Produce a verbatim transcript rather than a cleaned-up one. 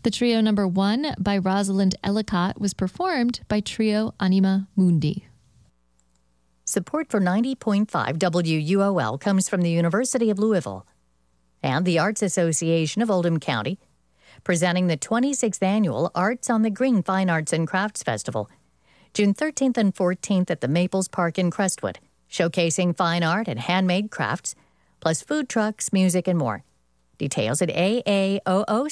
The trio number one by Rosalind Ellicott was performed by Trio Anima Mundi. Support for ninety point five W U O L comes from the University of Louisville and the Arts Association of Oldham County, presenting the twenty-sixth Annual Arts on the Green Fine Arts and Crafts Festival, June thirteenth and fourteenth at the Maples Park in Crestwood, showcasing fine art and handmade crafts, plus food trucks, music, and more. Details at A A O O